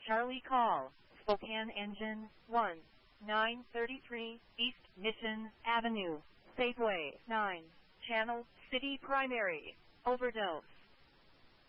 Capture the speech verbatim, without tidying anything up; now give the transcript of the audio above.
Charlie call, Spokane Engine, one, nine thirty-three, East Mission Avenue, Safeway, nine, Channel City Primary, overdose.